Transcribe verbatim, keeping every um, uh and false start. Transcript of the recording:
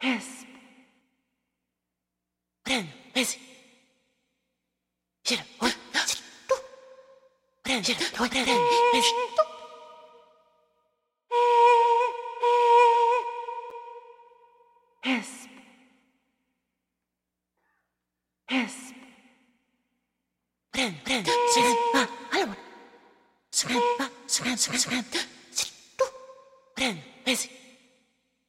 حسب برن بزي شيل وين تو برن شيل وين برن بزي تو حسب حسب برن برن سكان ها هلو سكان ها سكان سكان سكان